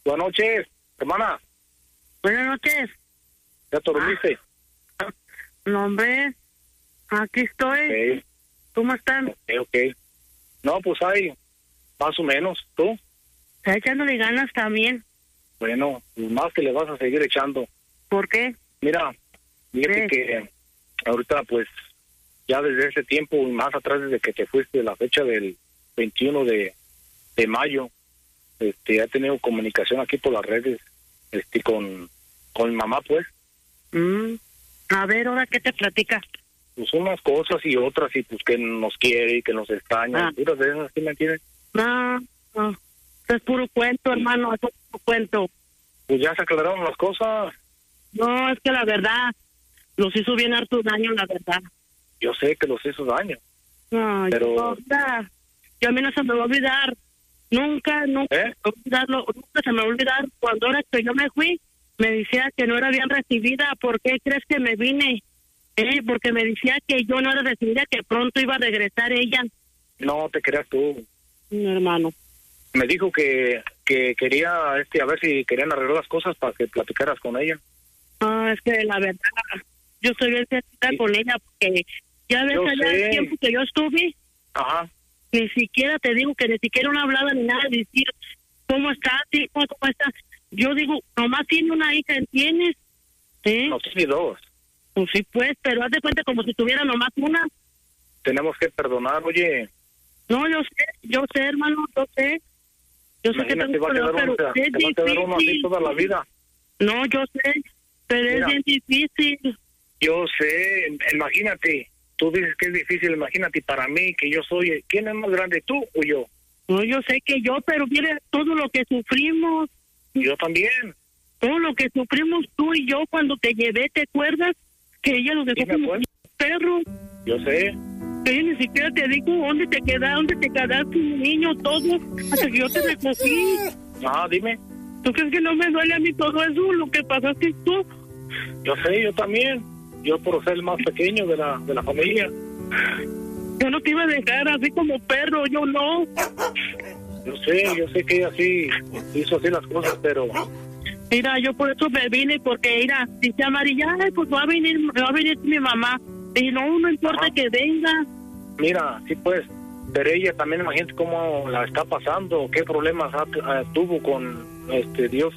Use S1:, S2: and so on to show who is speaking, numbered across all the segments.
S1: Buenas noches, hermana.
S2: Buenas noches.
S1: ¿Ya te dormiste?
S2: No, hombre, aquí estoy.
S1: Okay.
S2: ¿Cómo están?
S1: Ok. No, pues hay, más o menos. ¿Tú?
S2: Está echándole ganas también.
S1: Bueno, más que le vas a seguir echando.
S2: ¿Por qué?
S1: Mira, fíjate que ahorita, pues, ya desde ese tiempo y más atrás, desde que te fuiste, la fecha del 21 de mayo, he tenido comunicación aquí por las redes, con mi mamá, pues.
S2: A ver, ¿ahora qué te platica?
S1: Pues unas cosas y otras, y pues que nos quiere y que nos extraña. Puras de esas, ¿sí me entiendes?
S2: No, es puro cuento, hermano, es puro cuento.
S1: Pues ya se aclararon las cosas.
S2: No, es que la verdad, los hizo bien harto daño, la verdad.
S1: Yo sé que los hizo daño.
S2: No,
S1: pero...
S2: yo a mí no se me va a olvidar. Nunca se me va a olvidar cuando ahora que yo me fui, me decía que no era bien recibida. ¿Por qué crees que me vine? Porque me decía que yo no era recibida, que pronto iba a regresar ella.
S1: No te creas tú.
S2: Mi hermano.
S1: Me dijo que quería, a ver si querían arreglar las cosas para que platicaras con ella.
S2: Es que la verdad, yo estoy bien cerquita con ella, porque ya ves allá el tiempo que yo estuve.
S1: Ajá.
S2: Ni siquiera te digo que ni siquiera una hablada ni nada de decir cómo estás, cómo estás. Yo digo, nomás tiene una hija, ¿entiendes?
S1: No, tiene dos.
S2: Pues sí, pues, pero haz de cuenta como si tuviera nomás una.
S1: Tenemos que perdonar, oye.
S2: No, yo sé, hermano, yo sé. Yo sé que tengo
S1: que pero es difícil. Va a quedar uno así toda la vida.
S2: No, yo sé, pero mira, es bien difícil.
S1: Yo sé, imagínate. Tú dices que es difícil, imagínate, para mí, que yo soy... ¿Quién es más grande, tú o yo?
S2: No, yo sé que yo, pero mire todo lo que sufrimos.
S1: Yo también.
S2: Todo lo que sufrimos tú y yo cuando te llevé, ¿te acuerdas? Que ella nos dejó como perro.
S1: Yo sé.
S2: Pero ni siquiera te digo dónde te quedaste, niño, todo, hasta que yo te recogí.
S1: Dime.
S2: ¿Tú crees que no me duele a mí todo eso, lo que pasaste tú?
S1: Yo sé, yo también. Yo por ser el más pequeño de la familia.
S2: Yo no te iba a dejar así como perro, yo no.
S1: Yo sé que ella sí hizo así las cosas, pero...
S2: Mira, yo por eso me vine, porque mira, dice Amarilla, pues va a venir mi mamá. Y no importa que venga.
S1: Mira, sí pues, pero ella también, imagínate cómo la está pasando, qué problemas tuvo con Dios.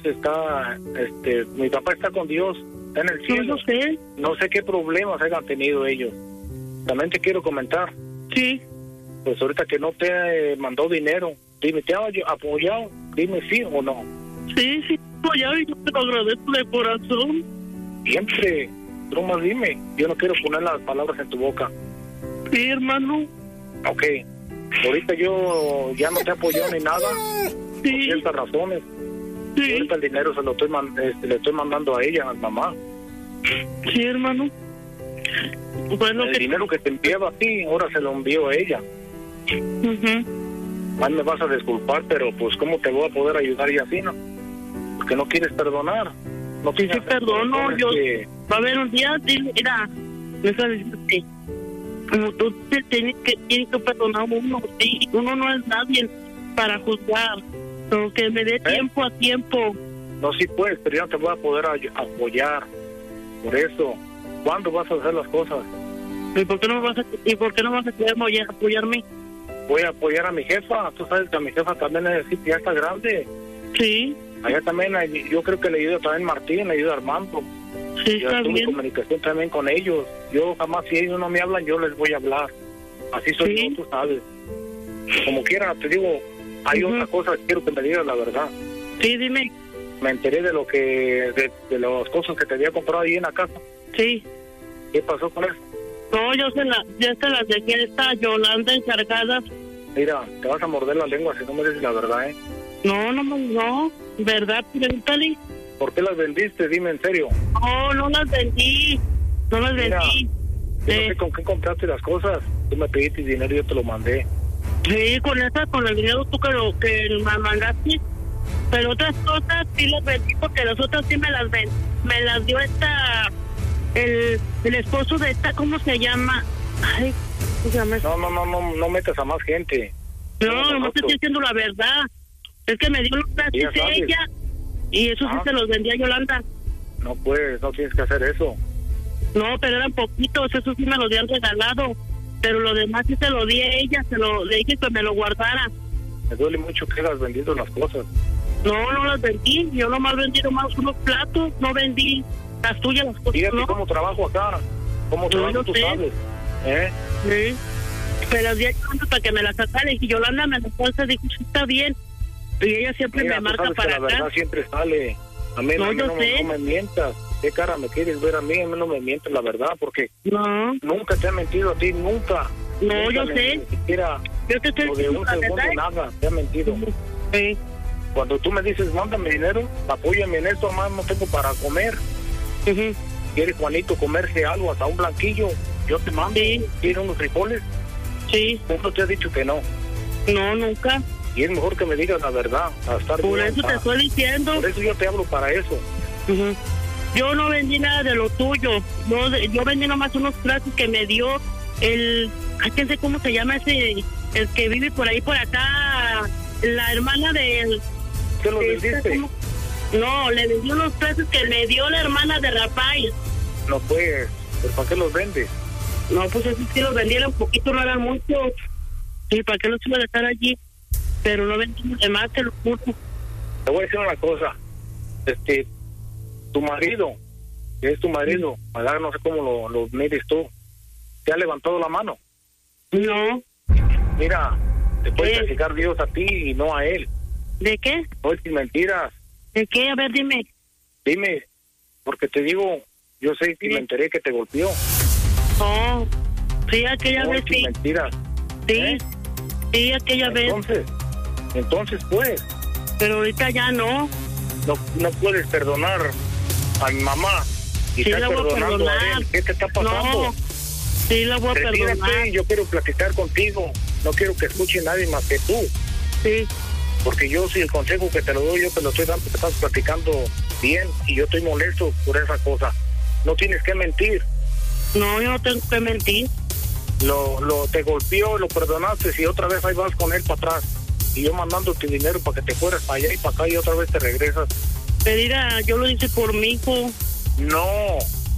S1: Mi papá está con Dios, está en el cielo. No sé qué problemas hayan tenido ellos. También te quiero comentar.
S2: Sí.
S1: Pues ahorita que no te mandó dinero, dime, ¿te ha apoyado? Dime sí o no.
S2: Sí, apoyado, y yo te lo agradezco de corazón.
S1: Siempre, tú más dime, yo no quiero poner las palabras en tu boca.
S2: Sí, hermano.
S1: Ok, ahorita yo ya no te apoyo ni nada, por ciertas razones.
S2: Sí.
S1: Ahorita el dinero se lo le estoy mandando a ella, a mamá.
S2: Sí, hermano. Bueno,
S1: el dinero que te enviaba a ti, ahora se lo envío a ella. Más me vas a disculpar, pero pues ¿cómo te voy a poder ayudar y así, no? Porque no quieres perdonar. No quieres
S2: sí, perdono, yo... Va a haber un día, mira, que como tú tienes que perdonar a uno, sí, uno no es nadie para juzgar, pero que me dé tiempo a tiempo.
S1: No, sí puedes, pero yo no te voy a poder apoyar. Por eso, ¿cuándo vas a hacer las cosas?
S2: ¿Y por qué no vas a querer apoyarme?
S1: Voy a apoyar a mi jefa. Tú sabes que a mi jefa también ya está grande.
S2: Sí.
S1: Allá también, yo creo que le ayuda también Martín, le ayuda Armando.
S2: Sí,
S1: yo tuve comunicación también con ellos. Yo jamás, si ellos no me hablan, yo les voy a hablar. Así soy yo, tú sabes. Como quiera, te digo, hay otra cosa que quiero que me digas la verdad.
S2: Sí, dime.
S1: Me enteré de de las cosas que te había comprado ahí en la casa.
S2: Sí.
S1: ¿Qué pasó con eso?
S2: No, ya se las dejé a esta Yolanda encargada.
S1: Mira, te vas a morder la lengua si no me dices la verdad,
S2: No, ¿verdad? Pregúntale.
S1: ¿Por qué las vendiste? Dime en serio.
S2: No las vendí. No las vendí.
S1: Yo no sé con qué compraste las cosas. Tú me pediste dinero y yo te lo mandé.
S2: Sí, con el dinero tú que me mandaste. Pero otras cosas sí las vendí, porque las otras sí me las dio el esposo de esta, ¿cómo se llama? Ay, ¿cómo se llama?
S1: No metas a más gente.
S2: No te estoy diciendo la verdad. Es que me dio los trastes ella. Y eso sí se los vendía a Yolanda.
S1: No, pues, no tienes que hacer eso.
S2: No, pero eran poquitos, eso sí me lo habían regalado. Pero lo demás sí se lo di a ella, le dije que me lo guardara.
S1: Me duele mucho que hayas vendido las cosas.
S2: No las vendí, yo nomás vendí nomás unos platos, no vendí las tuyas, las cosas.
S1: Fíjate
S2: no.
S1: cómo trabajo acá, cómo trabajo tú sabes.
S2: Sí. Me las di a Yolanda para que me las sacara y Yolanda me las puso, dijo, sí, está bien. Y ella siempre me marca para acá.
S1: La verdad siempre sale. A mí no me mientas. ¿Qué cara me quieres ver a mí? A mí no me mientes la verdad, porque nunca te ha mentido a ti, nunca.
S2: No,
S1: nunca
S2: yo sé.
S1: Ni siquiera
S2: yo te estoy
S1: diciendo la verdad. Nada, te ha mentido.
S2: Sí.
S1: Cuando tú me dices, mándame dinero, apóyame en esto, más no tengo para comer. ¿Quiere Juanito comerse algo, hasta un blanquillo? Yo te mando. ¿Quiere unos frijoles?
S2: Sí.
S1: ¿Cómo te ha dicho que no?
S2: No, nunca.
S1: Y es mejor que me digas la verdad, a estar
S2: por
S1: bien,
S2: eso te estoy diciendo.
S1: Por eso yo te hablo para eso.
S2: Yo no vendí nada de lo tuyo. Yo vendí nomás unos platos que me dio ¿quién sé cómo se llama ese? El que vive por ahí, por acá, la hermana del...
S1: ¿Qué lo vendiste?
S2: No, le vendí unos platos que me dio la hermana de Rafael.
S1: No, pues, ¿pero para qué los vendes?
S2: No, pues esos sí los vendieron un poquito, no eran muchos. Sí, ¿para qué los iba a dejar allí? Pero no vendimos de más, te lo juro.
S1: Te voy a decir una cosa. Tu marido, que es tu marido, no sé cómo lo mides tú, ¿te ha levantado la mano?
S2: No.
S1: Mira, te puede castigar Dios a ti y no a él.
S2: ¿De qué?
S1: No es sin mentiras.
S2: ¿De qué? A ver, dime.
S1: Dime, porque te digo, yo sé que me enteré que te golpeó.
S2: Oh, sí, aquella vez sí.
S1: Mentiras.
S2: Sí, sí, aquella vez.
S1: Entonces, pues.
S2: Pero ahorita ya no.
S1: No puedes perdonar a mi mamá. Y
S2: sí,
S1: estás
S2: la voy a perdonar.
S1: A él. ¿Qué te está pasando?
S2: No, sí, la voy a perdonar.
S1: Yo quiero platicar contigo. No quiero que escuche nadie más que tú.
S2: Sí.
S1: Porque yo, si el consejo que te lo doy, yo te lo estoy dando, te estás platicando bien y yo estoy molesto por esa cosa. No tienes que mentir.
S2: No, yo no tengo que mentir.
S1: Te golpeó, lo perdonaste y otra vez ahí vas con él para atrás. Y yo mandándote dinero para que te fueras para allá y para acá y otra vez te regresas.
S2: Pero mira, yo lo hice por mi hijo.
S1: No,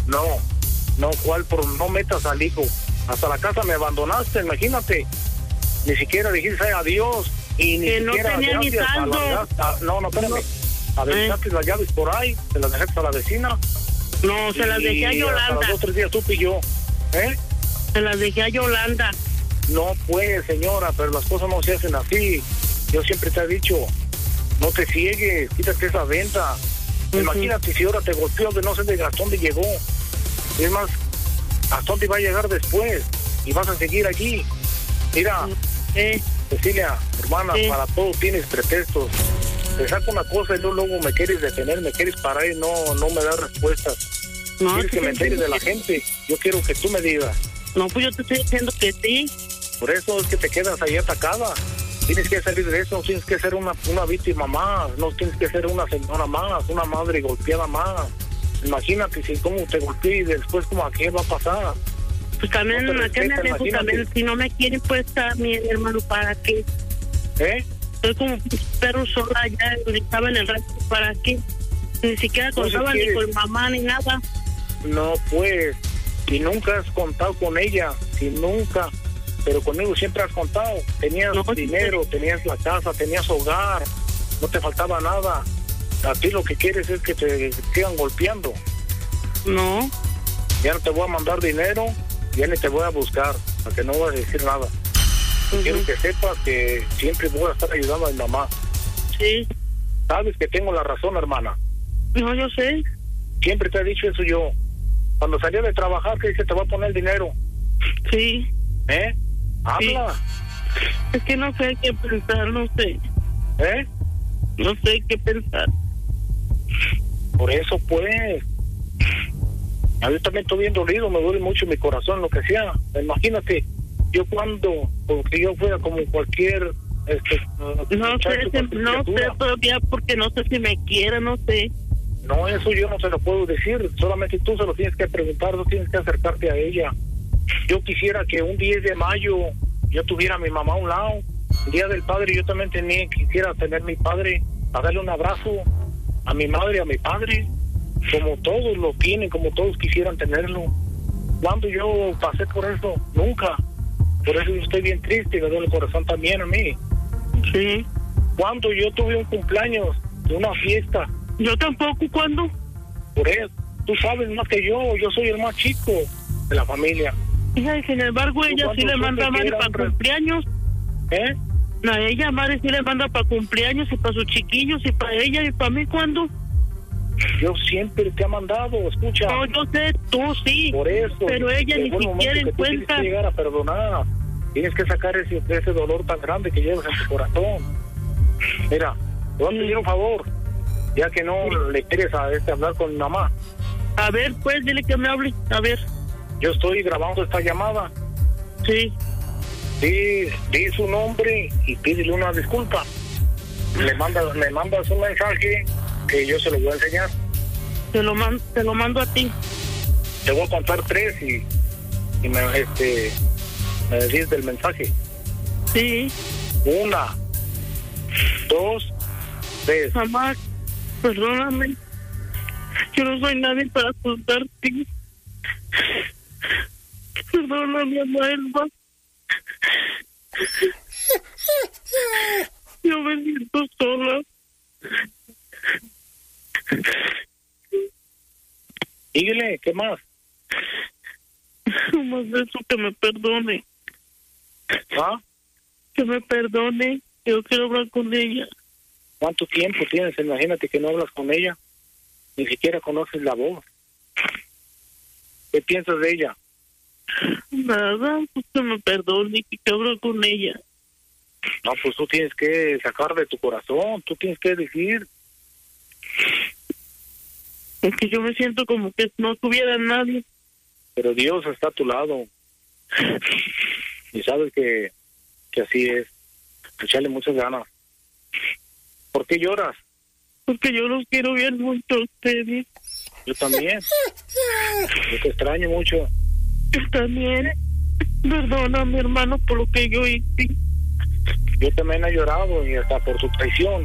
S1: ¿cuál? No metas al hijo. Hasta la casa me abandonaste, imagínate. Ni siquiera dijiste adiós. Y ni
S2: que
S1: siquiera
S2: no tenía ni saldo.
S1: No, espérame. Aventaste las llaves por ahí, se las dejaste a la vecina.
S2: No, se las dejé a Yolanda.
S1: A los 2 o 3 días supe yo.
S2: Se las dejé a Yolanda.
S1: No puede, señora, pero las cosas no se hacen así. Yo siempre te he dicho, no te ciegues, quítate esa venta. Imagínate si ahora te golpeó, de no sé de hasta dónde llegó. Es más, hasta dónde va a llegar después. Y vas a seguir aquí. Mira, Cecilia, hermana, para todo tienes pretextos. Te saco una cosa y luego me quieres detener, me quieres parar y no me das respuestas. No, quieres que me entere de la gente. Yo quiero que tú me digas.
S2: No, pues yo te estoy diciendo que sí.
S1: Por eso es que te quedas ahí atacada. Tienes que salir de eso, no tienes que ser una víctima más, no tienes que ser una señora más, una madre golpeada más. Imagínate si cómo te golpeé y después como a qué va a pasar.
S2: Pues también, no ¿qué me dejo? También, si no me quieren, pues está mi hermano, ¿para qué? Estoy como un perro sola allá, estaba en el rancho, ¿para qué? Ni siquiera contaba ni con mamá ni nada.
S1: No, pues, si nunca has contado con ella, si nunca, pero conmigo siempre has contado. Tenías dinero, tenías la casa, tenías hogar, no te faltaba nada. A ti lo que quieres es que te sigan golpeando.
S2: No.
S1: Ya no te voy a mandar dinero, ya ni te voy a buscar, para que no voy a decir nada. Quiero que sepas que siempre voy a estar ayudando a mi mamá.
S2: Sí.
S1: Sabes que tengo la razón, hermana.
S2: No, yo sé.
S1: Siempre te he dicho eso yo. Cuando salía de trabajar, que dice, te voy a poner el dinero.
S2: Sí.
S1: Habla.
S2: Sí. Es que no sé qué pensar, no sé. No sé qué pensar.
S1: Por eso, pues. Yo también estoy bien dolido, me duele mucho mi corazón, lo que sea. Imagínate, yo porque yo fuera como cualquier...
S2: no sé todavía porque no sé si me quiere, no sé.
S1: No, eso yo no se lo puedo decir, solamente tú se lo tienes que preguntar, no tienes que acercarte a ella. Yo quisiera que un 10 de mayo yo tuviera a mi mamá a un lado, el Día del Padre yo también quisiera tener a mi padre, a darle un abrazo, a mi madre, a mi padre, como todos lo tienen, como todos quisieran tenerlo. Cuando yo pasé por eso, nunca. Por eso yo estoy bien triste, me duele el corazón también a mí.
S2: Sí.
S1: Cuando yo tuve un cumpleaños, de una fiesta.
S2: Yo tampoco, ¿cuándo?
S1: Por eso, tú sabes más que yo soy el más chico de la familia.
S2: Y sin embargo, ella sí le manda a Mari para cumpleaños.
S1: ¿Eh?
S2: A ella, Mari sí le manda para cumpleaños y para sus chiquillos y para ella y para mí, ¿cuándo?
S1: Yo siempre te he mandado, escucha.
S2: No, yo sé, tú sí.
S1: Por eso.
S2: Pero ella ni siquiera en cuenta.
S1: Tienes que llegar a perdonar. Tienes que sacar ese dolor tan grande que llevas en tu corazón. Mira, te voy a pedir un favor, ya que no le quieres hablar con mi mamá.
S2: A ver, pues, dile que me hable. A ver.
S1: Yo estoy grabando esta llamada.
S2: Sí.
S1: Di su nombre y pídele una disculpa. Me mandas un mensaje que yo se lo voy a enseñar.
S2: Te lo mando a ti.
S1: Te voy a contar 3 y me decís del mensaje.
S2: Sí.
S1: 1, 2, 3.
S2: Mamá, perdóname. Yo no soy nadie para asustarte. Perdóname, mamá. Yo me siento sola.
S1: Dígale, ¿qué más?
S2: No más eso, que me perdone.
S1: ¿Ah?
S2: Que me perdone. Yo quiero hablar con ella.
S1: ¿Cuánto tiempo tienes? Imagínate que no hablas con ella. Ni siquiera conoces la voz. ¿Qué piensas de ella?
S2: Nada, pues que me perdone, que hablo con ella.
S1: No, pues tú tienes que sacar de tu corazón. Tú tienes que decir.
S2: Es que yo me siento como que no tuviera nadie.
S1: Pero Dios está a tu lado. Y sabes que así es. Echarle muchas ganas. ¿Por qué lloras?
S2: Porque yo los quiero bien mucho a ustedes.
S1: Yo también. Yo te extraño mucho.
S2: Yo también. Perdona, mi hermano, por lo que yo hice.
S1: Yo también he llorado y hasta por su traición.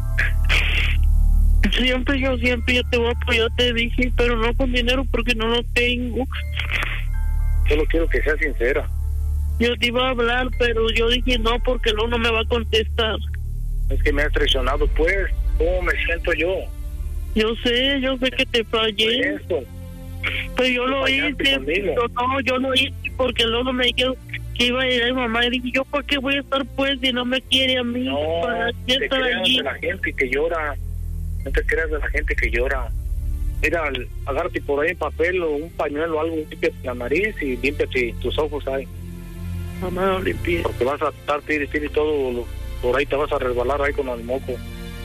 S2: Siempre yo te voy a apoyar, te dije, pero no con dinero porque no lo tengo.
S1: Solo quiero que seas sincera.
S2: Yo te iba a hablar, pero yo dije no, porque luego no me va a contestar.
S1: Es que me has traicionado, pues. ¿Cómo me siento yo?
S2: Yo sé que te fallé.
S1: Eso.
S2: Pero yo lo hice. Pero no, yo lo hice porque luego me dijeron que iba a ir a mi mamá. Y dije, ¿yo por qué voy a estar, pues, si no me quiere a mí?
S1: No,
S2: ¿para qué
S1: te
S2: estar
S1: creas
S2: allí?
S1: de la gente que llora. No te creas de la gente que llora. Mira, agárrate por ahí papel o un pañuelo o algo, límpiate la nariz y límpiate tus ojos ahí.
S2: Mamá, no limpié.
S1: Porque vas a estar tire todo, por ahí te vas a resbalar ahí con el moco.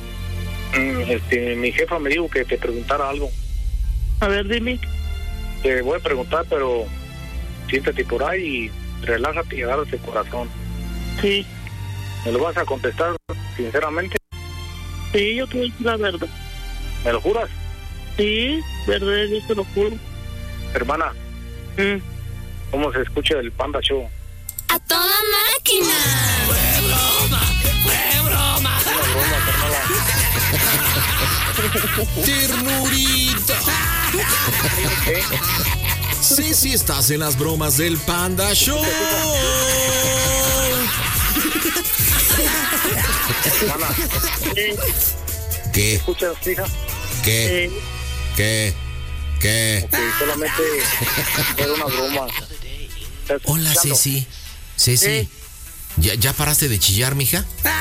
S1: Mi jefa me dijo que te preguntara algo.
S2: A ver, dime.
S1: Te voy a preguntar, pero siéntate por ahí y relájate y agárrate el corazón.
S2: Sí.
S1: ¿Me lo vas a contestar sinceramente?
S2: Sí, yo te voy a decir la verdad.
S1: ¿Me lo juras?
S2: Sí, verdad, yo te lo juro.
S1: Hermana, ¿cómo se escucha el Panda Show?
S3: ¡A toda máquina!
S4: ¡Fue broma! ¡Fue broma! ¡Ternurita! Sí, sí estás en las bromas del Panda Show.
S1: Hermana,
S4: ¿Qué?
S1: ¿escuchas, hija?
S4: ¿Qué? ¿Qué? ¿Qué?
S1: Que solamente era una broma. ¿Estás
S4: Hola,
S1: escuchando?
S4: Ceci. Ceci. ¿Ya paraste de chillar, mija?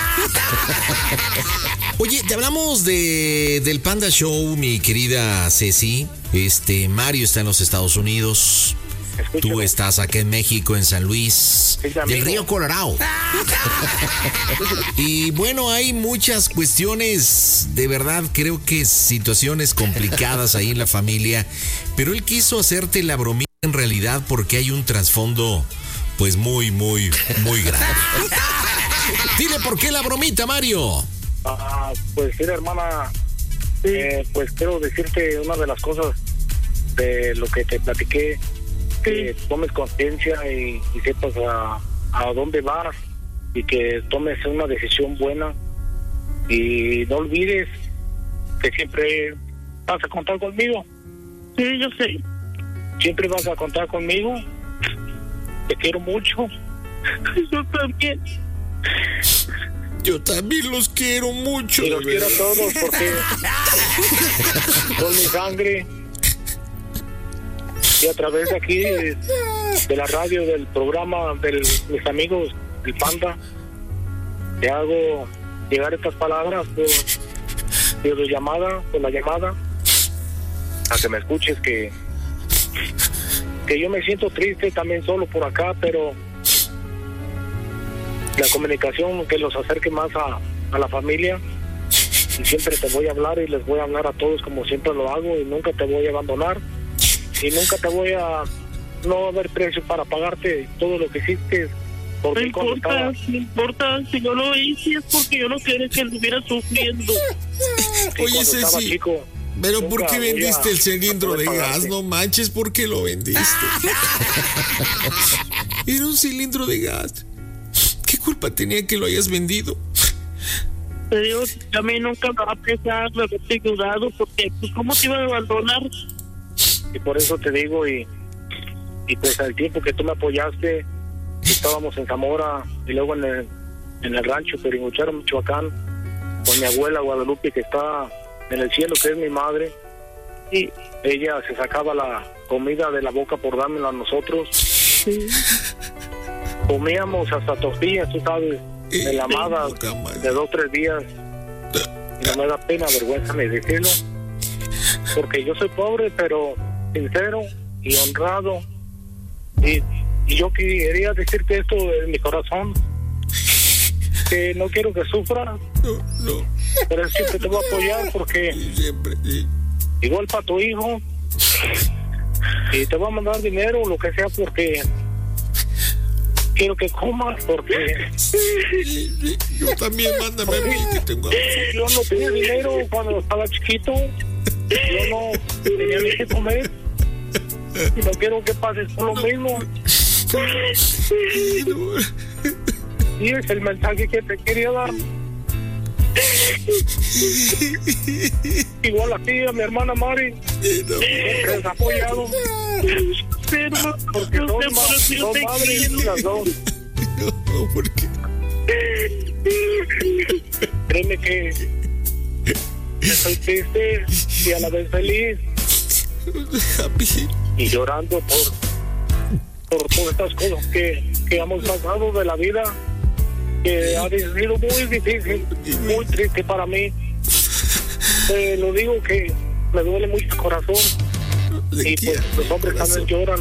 S4: Oye, te hablamos del Panda Show, mi querida Ceci. Mario está en los Estados Unidos.
S1: Escúchame.
S4: Tú estás acá en México, en San Luis,
S1: Sí,
S4: del
S1: amigo.
S4: Río Colorado. Y bueno, hay muchas cuestiones, de verdad, creo que situaciones complicadas ahí en la familia. Pero él quiso hacerte la bromita en realidad porque hay un trasfondo, pues muy, muy, muy grande. Dile por qué la bromita, Mario.
S1: Pues mira, hermana, pues quiero decirte una de las cosas de lo que te platiqué, que tomes conciencia y sepas a dónde vas y que tomes una decisión buena y no olvides que siempre vas a contar conmigo.
S2: Sí, yo sé.
S1: Siempre vas a contar conmigo. Te quiero mucho.
S2: Yo también.
S4: Yo también los quiero mucho.
S1: Y los quiero a todos porque son mi sangre. Y a través de aquí, de la radio, del programa de mis amigos, el Panda, te hago llegar estas palabras por la llamada, a que me escuches que yo me siento triste también solo por acá, pero la comunicación que los acerque más a la familia, y siempre te voy a hablar y les voy a hablar a todos como siempre lo hago, y nunca te voy a abandonar y nunca te voy a no haber precio para pagarte todo lo que hiciste.
S2: No importa, si yo lo hice es porque yo no quiero que él estuviera sufriendo.
S4: Oye, Ceci, pero ¿por qué vendiste el cilindro de gas? No manches, ¿por qué lo vendiste? Era un cilindro de gas. ¿Qué culpa tenía que lo hayas vendido?
S2: Te digo, a mí nunca me va a pesar lo que te he ayudado, porque pues ¿cómo te iba a abandonar?
S1: Y por eso te digo, y pues al tiempo que tú me apoyaste, estábamos en Zamora y luego en el rancho Peringucharo, Michoacán, con mi abuela Guadalupe, que está en el cielo, que es mi madre, y ella se sacaba la comida de la boca por dármela a nosotros.
S2: Sí.
S1: Comíamos hasta tortillas, tú sabes, de la amada, de 2 o 3 días, y no me da pena, vergüenza ni decirlo, porque yo soy pobre, pero sincero y honrado, y yo quería decirte esto en mi corazón, que no quiero que sufras,
S4: no.
S1: Pero siempre te voy a apoyar, porque
S4: sí.
S1: Igual para tu hijo, y te voy a mandar dinero o lo que sea, porque quiero que comas, porque
S4: sí. Yo también, mándame a mí, que tengo hambre.
S1: Yo no tenía dinero cuando estaba chiquito, yo no tenía ni que comer, y no quiero que pases por lo mismo. Y es el mensaje que te quería dar. Igual a ti, a mi hermana Mari, siempre has apoyado,
S2: Pero
S1: porque son madres las dos.
S4: No, ¿por qué?
S1: Créeme que estoy triste y a la vez feliz, y llorando por todas estas cosas que hemos pasado de la vida, que ha sido muy difícil, muy triste para mí. Lo digo que me duele mucho el corazón, y pues los hombres también lloran,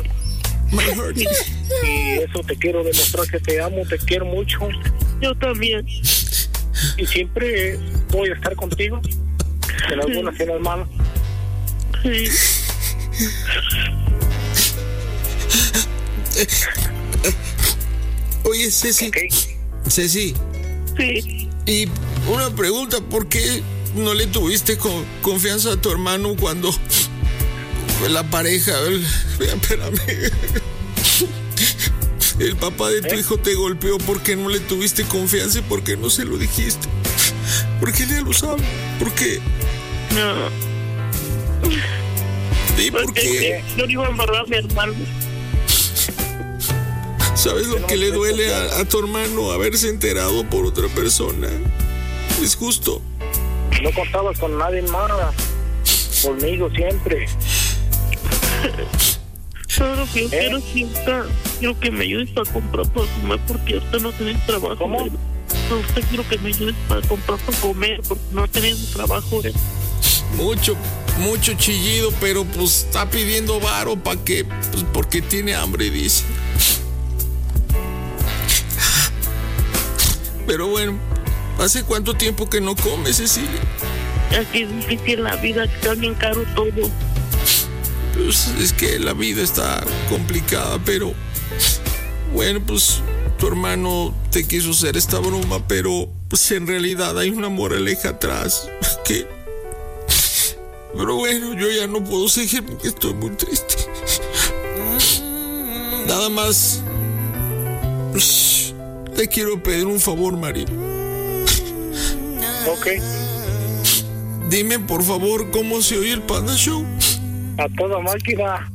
S1: y eso te quiero demostrar, que te amo, te quiero mucho.
S2: Yo también.
S1: Y siempre voy a estar contigo, en las buenas y en las malas.
S2: Sí.
S4: Oye, Ceci.
S1: Okay.
S4: Ceci.
S2: Sí.
S4: Y una pregunta, ¿por qué no le tuviste confianza a tu hermano cuando la pareja, espérame, el papá de tu hijo te golpeó? ¿Por qué no le tuviste confianza y por qué no se lo dijiste? Porque él ya lo sabe. ¿Por qué?
S2: No.
S4: ¿Y por qué?
S2: Yo iba a embarrar a mi hermano.
S4: ¿Sabes lo que le duele a tu hermano? Haberse enterado por otra persona. Es justo.
S1: No contabas con nadie más, conmigo siempre.
S2: Todo lo que yo quiero siempre, quiero que me ayudes para comprar para comer, porque ahorita no tenés trabajo.
S1: ¿Cómo?
S2: Usted quiero que me ayudes para comprar para comer, porque no tenés trabajo.
S4: Mucho chillido, pero pues está pidiendo varo para que, pues porque tiene hambre, dice. Pero bueno, ¿hace cuánto tiempo que no comes, Cecilia?
S2: Aquí es difícil la vida, está bien caro todo.
S4: Pues es que la vida está complicada, pero bueno, pues tu hermano te quiso hacer esta broma, pero pues en realidad hay una moraleja atrás. Pero bueno, yo ya no puedo seguir porque estoy muy triste. Nada más te quiero pedir un favor, Mari.
S1: Ok.
S4: Dime, por favor, ¿cómo se oye el Panda Show?
S1: A toda máquina.